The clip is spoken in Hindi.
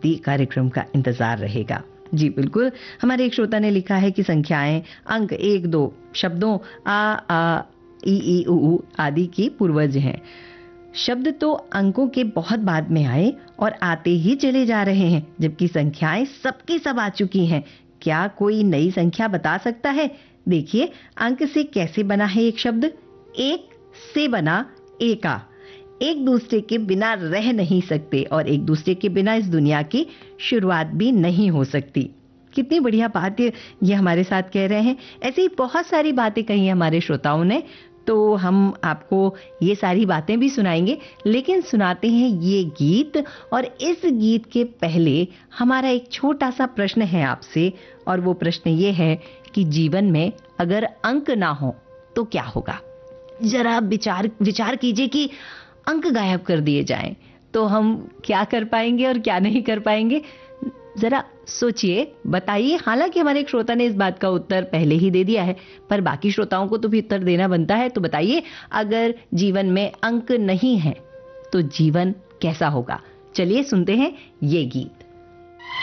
व्यक्ति कार्यक्रम का इंतजार रहेगा। जी बिल्कुल, हमारे एक श्रोता ने लिखा है कि संख्याएं, अंक, 1 2 शब्दों आ ई उ आदि के पूर्वज हैं। शब्द तो अंकों के बहुत बाद में आए और आते ही चले जा रहे हैं, जबकि संख्याएं सबकी सब आ चुकी हैं। क्या कोई नई संख्या बता सकता है? देखिए, अंक से कैसे बना है एक शब्द। एक से बना एका। एक दूसरे के बिना रह नहीं सकते और एक दूसरे के बिना इस दुनिया की शुरुआत भी नहीं हो सकती। कितनी बढ़िया बात ये हमारे साथ कह रहे हैं। ऐसी ही बहुत सारी बातें कही हमारे श्रोताओं ने, तो हम आपको ये सारी बातें भी सुनाएंगे, लेकिन सुनाते हैं ये गीत। और इस गीत के पहले हमारा एक छोटा सा प्रश्न है आपसे, और वो प्रश्न ये है कि जीवन में अगर अंक ना हो तो क्या होगा? जरा विचार कीजिए कि अंक गायब कर दिए जाएं तो हम क्या कर पाएंगे और क्या नहीं कर पाएंगे। जरा सोचिए, बताइए। हालांकि हमारे एक श्रोता ने इस बात का उत्तर पहले ही दे दिया है, पर बाकी श्रोताओं को तो भी उत्तर देना बनता है। तो बताइए, अगर जीवन में अंक नहीं है तो जीवन कैसा होगा? चलिए सुनते हैं ये गीत।